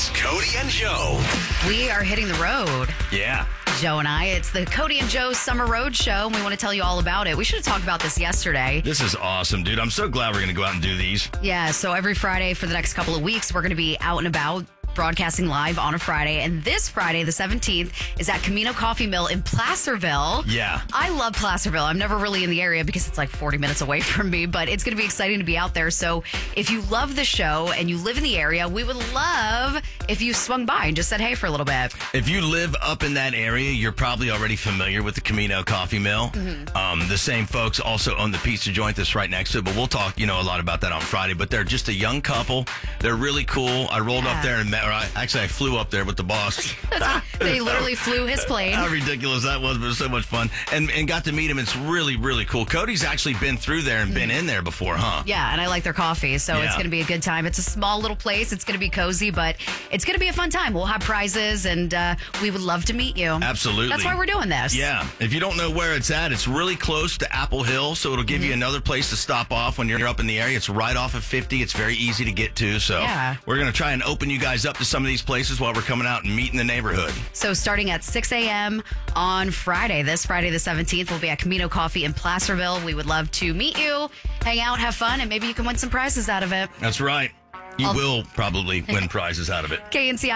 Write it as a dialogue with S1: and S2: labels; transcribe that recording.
S1: It's Cody and Joe.
S2: We are hitting the road,
S1: Yeah.
S2: Joe and I. It's the Cody and Joe Summer Road Show, and we want to tell you all about it. We should have talked about this yesterday.
S1: This is awesome, dude. I'm so glad we're going to go out and do these.
S2: Yeah, so every Friday for the next couple of weeks, we're going to be out and about broadcasting live on a Friday. And this Friday, the 17th, is at Camino Coffee Mill in Placerville.
S1: Yeah.
S2: I love Placerville. I'm never really in the area because it's like 40 minutes away from me, but it's going to be exciting to be out there. So if you love the show and you live in the area, we would love if you swung by and just said hey for a little bit.
S1: If you live up in that area, you're probably already familiar with the Camino Coffee Mill. The same folks also own the pizza joint that's right next to it, but we'll talk, a lot about that on Friday. But they're just a young couple. They're really cool. I rolled up there and met, I flew up there with the boss.
S2: They literally flew his plane.
S1: How ridiculous that was, but it was so much fun. And got to meet him. It's really, really cool. Cody's actually been through there and been in there before, huh?
S2: Yeah, and I like their coffee, so it's going to be a good time. It's a small little place. It's going to be cozy, but it's going to be a fun time. We'll have prizes, and we would love to meet you.
S1: Absolutely.
S2: That's why we're doing this.
S1: Yeah. If you don't know where it's at, it's really close to Apple Hill, so it'll give you another place to stop off when you're up in the area. It's right off of 50. It's very easy to get to, so we're going to try and open you guys up to some of these places while we're coming out and meeting the neighborhood.
S2: So starting at 6 a.m. on Friday, this Friday the 17th, we'll be at Camino Coffee in Placerville. We would love to meet you, hang out, have fun, and maybe you can win some prizes out of it.
S1: That's right. You will probably win prizes out of it.
S2: KNCI